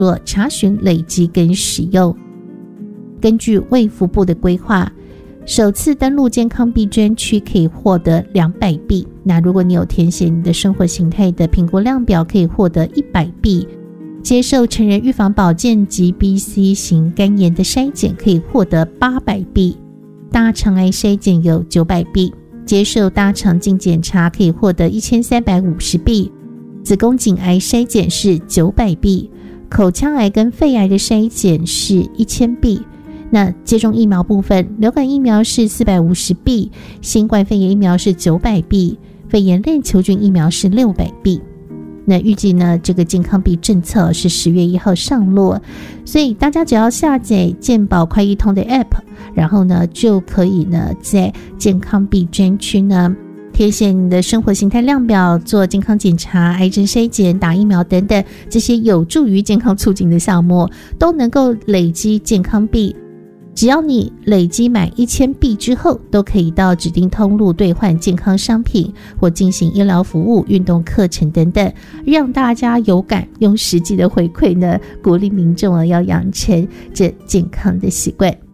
做查询、累积跟使用。根据卫福部的规划，首次登录健康币专区可以获得200币，那如果你有填写你的生活形态的评估量表，可以获得100币。接受成人预防保健及 BC 型肝炎的筛检可以获得800币，大肠癌筛检有900币，接受大肠镜检查可以获得1350币，子宫颈癌筛检是900币，口腔癌跟肺癌的筛检是1000币。那接种疫苗部分，流感疫苗是450币，新冠肺炎疫苗是900币，肺炎链球菌疫苗是600币。那预计呢，这个健康币政策是10月1号上路，所以大家只要下载健保快易通的 App， 然后呢就可以呢在健康币专区呢填写你的生活形态量表，做健康检查、癌症筛检、打疫苗等等，这些有助于健康促进的项目都能够累积健康币。只要你累积满1000币之后，都可以到指定通路兑换健康商品或进行医疗服务、运动课程等等，让大家有感，用实际的回馈呢，鼓励民众要养成这健康的习惯。